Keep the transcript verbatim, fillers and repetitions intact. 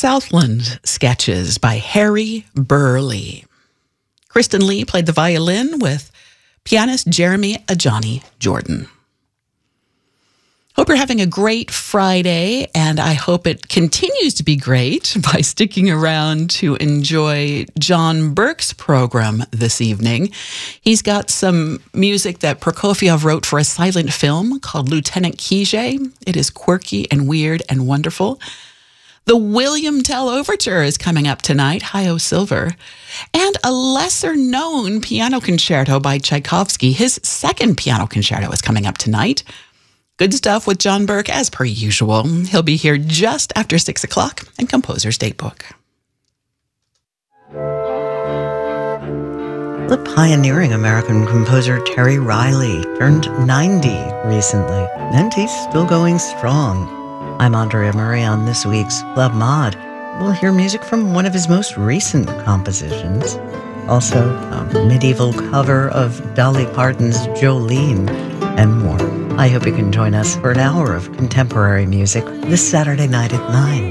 Southland Sketches by Harry Burleigh. Kristen Lee played the violin with pianist Jeremy Ajani Jordan. Hope you're having a great Friday, and I hope it continues to be great by sticking around to enjoy John Burke's program this evening. He's got some music that Prokofiev wrote for a silent film called Lieutenant Kijé. It is quirky and weird and wonderful. The William Tell Overture is coming up tonight, Hi-O Silver, and a lesser-known piano concerto by Tchaikovsky. His second piano concerto is coming up tonight. Good stuff with John Burke, as per usual. He'll be here just after six o'clock and Composer's Datebook. The pioneering American composer Terry Riley turned ninety recently, and he's still going strong. I'm Andrea Murray on this week's Club Mod. We'll hear music from one of his most recent compositions. Also, a medieval cover of Dolly Parton's Jolene, and more. I hope you can join us for an hour of contemporary music this Saturday night at nine.